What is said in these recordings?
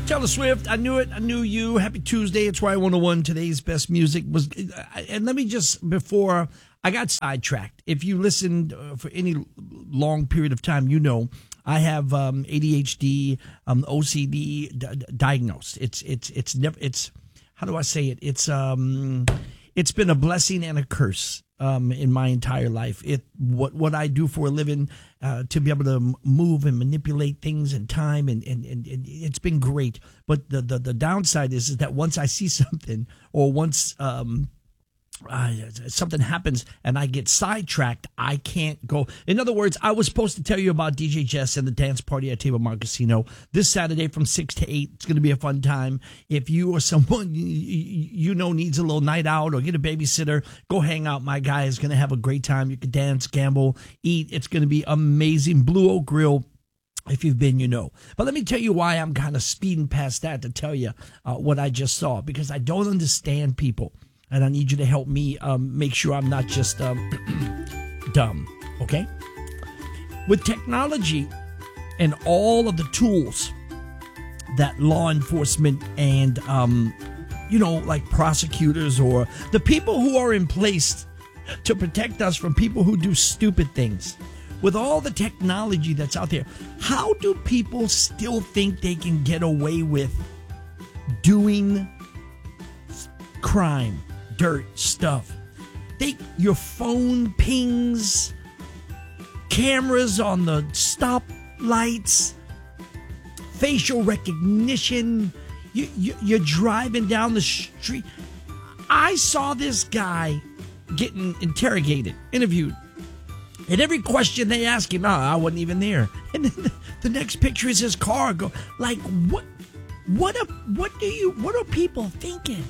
Taylor Swift, I knew it. I knew you. Happy Tuesday. It's Y101. Today's best music was. And let me just, before I got sidetracked, if you listened for any long period of time, you know I have ADHD, OCD diagnosed. It's never. It's how do I say it? It's been a blessing and a curse in my entire life. What I do for a living, to be able to move and manipulate things and time, and it's been great. But the downside is that once I see something, or once something happens and I get sidetracked, I can't go. In other words, I was supposed to tell you about DJ Jess and the dance party at Table Mart Casino this Saturday from 6 to 8. It's going to be a fun time. If you or someone you know needs a little night out or get a babysitter, go hang out. My guy is going to have a great time. You can dance, gamble, eat. It's going to be amazing. Blue Oak Grill. If you've been, you know. But let me tell you why I'm kind of speeding past that to tell you what I just saw, because I don't understand people. And I need you to help me make sure I'm not just dumb, okay? With technology and all of the tools that law enforcement and, like prosecutors or the people who are in place to protect us from people who do stupid things, with all the technology that's out there, how do people still think they can get away with doing crime? Dirt stuff. Your phone pings, cameras on the stop lights, facial recognition. You're driving down the street. I saw this guy getting interviewed. And every question they ask him, I wasn't even there. And then the next picture is his car. What are people thinking?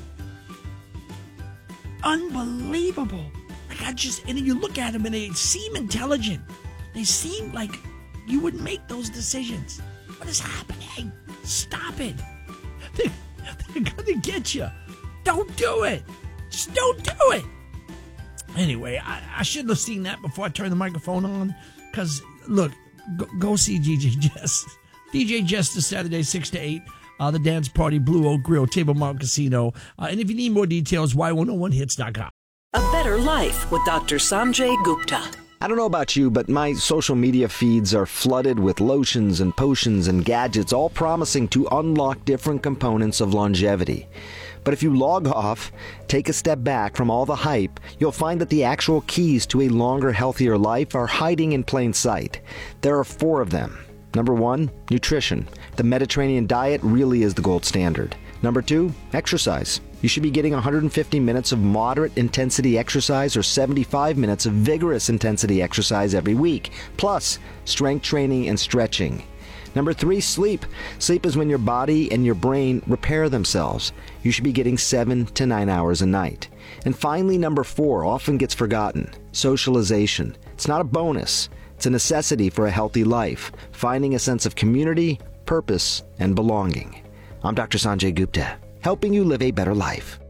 Unbelievable. And you look at them and they seem intelligent. They seem like you would make those decisions. What is happening? Stop it. They're going to get you. Don't do it. Just don't do it. Anyway, I shouldn't have seen that before I turned the microphone on. Because, look, go see DJ Jess. DJ Jess this Saturday, 6 to 8. The dance party, Blue Oak Grill, Table Mart Casino. And if you need more details, y101hits.com. A better life with Dr. Sanjay Gupta. I don't know about you, but my social media feeds are flooded with lotions and potions and gadgets, all promising to unlock different components of longevity. But if you log off, take a step back from all the hype, you'll find that the actual keys to a longer, healthier life are hiding in plain sight. There are 4 of them. Number 1, nutrition. The Mediterranean diet really is the gold standard. Number 2, exercise. You should be getting 150 minutes of moderate intensity exercise or 75 minutes of vigorous intensity exercise every week, plus strength training and stretching. Number 3, sleep. Sleep is when your body and your brain repair themselves. You should be getting 7 to 9 hours a night. And finally, number 4 often gets forgotten. Socialization. It's not a bonus. It's a necessity for a healthy life, finding a sense of community, purpose, and belonging. I'm Dr. Sanjay Gupta, helping you live a better life.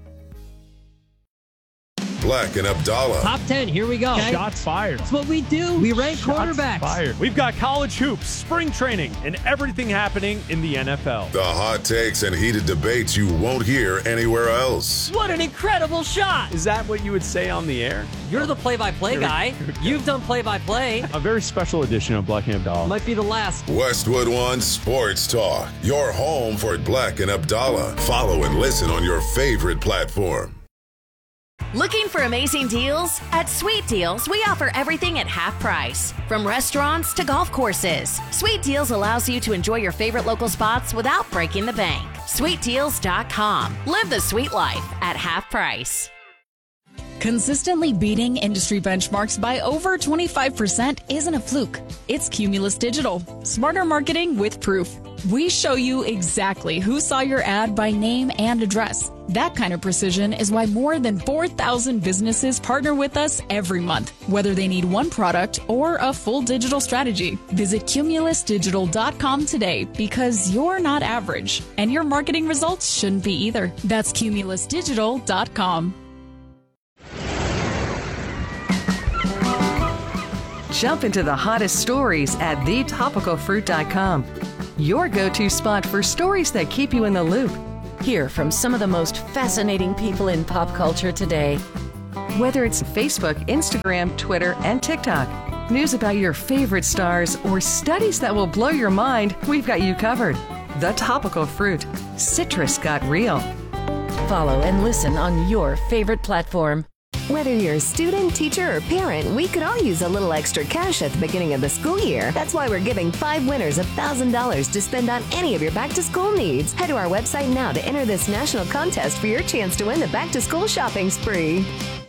Black and Abdallah. Top 10, here we go. Okay. Shots fired. That's what we do. We rank quarterbacks. Fired. We've got college hoops, spring training, and everything happening in the NFL. The hot takes and heated debates you won't hear anywhere else. What an incredible shot. Is that what you would say on the air? You're the play-by-play guy. You've done play-by-play. A very special edition of Black and Abdallah. Might be the last. Westwood One Sports Talk. Your home for Black and Abdallah. Follow and listen on your favorite platform. Looking for amazing deals? At Sweet Deals, we offer everything at half price. From restaurants to golf courses, Sweet Deals allows you to enjoy your favorite local spots without breaking the bank. SweetDeals.com. Live the sweet life at half price. Consistently beating industry benchmarks by over 25% isn't a fluke. It's Cumulus Digital. Smarter marketing with proof. We show you exactly who saw your ad by name and address. That kind of precision is why more than 4,000 businesses partner with us every month, whether they need one product or a full digital strategy. Visit cumulusdigital.com today because you're not average, and your marketing results shouldn't be either. That's cumulusdigital.com. Jump into the hottest stories at thetopicalfruit.com. your go-to spot for stories that keep you in the loop. Hear from some of the most fascinating people in pop culture today. Whether it's Facebook, Instagram, Twitter, and TikTok, news about your favorite stars, or studies that will blow your mind, we've got you covered. The Topical Fruit. Citrus got real. Follow and listen on your favorite platform. Whether you're a student, teacher, or parent, we could all use a little extra cash at the beginning of the school year. That's why we're giving 5 winners $1,000 to spend on any of your back-to-school needs. Head to our website now to enter this national contest for your chance to win the back-to-school shopping spree.